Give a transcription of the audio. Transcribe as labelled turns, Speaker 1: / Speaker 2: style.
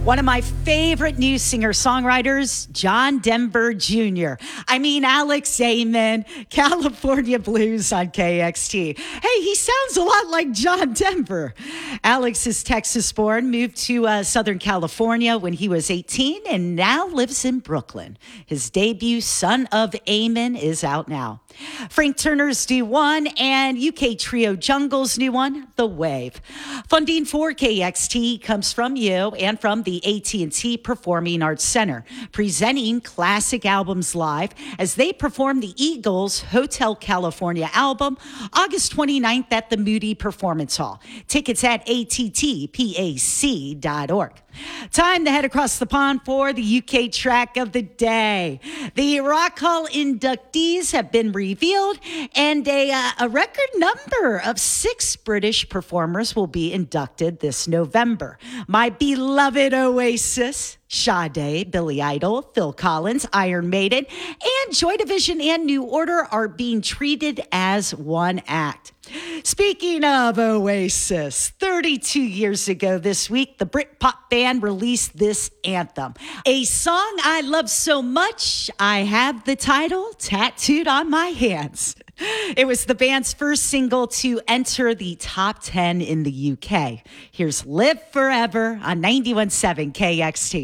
Speaker 1: One of my favorite new singer-songwriters, John Denver Jr. Alex Amon, California Blues on KXT. Hey, he sounds a lot like John Denver. Alex is Texas-born, moved to Southern California when he was 18, and now lives in Brooklyn. His debut, Son of Amon, is out now. Frank Turner's new one and UK trio Jungle's new one, The Wave. Funding for KXT comes from you and from the AT&T Performing Arts Center, presenting classic albums live as they perform the Eagles' Hotel California album August 29th at the Moody Performance Hall. Tickets at attpac.org. Time to head across the pond for the UK track of the day. The Rock Hall inductees have been revealed, and a record number of 6 British performers will be inducted this November. My beloved Oasis, Sade, Billy Idol, Phil Collins, Iron Maiden, and Joy Division and New Order are being treated as one act. Speaking of Oasis, 32 years ago this week, the Britpop band released this anthem, a song I love so much, I have the title tattooed on my hands. It was the band's first single to enter the top 10 in the UK. Here's Live Forever on 91.7 KXT.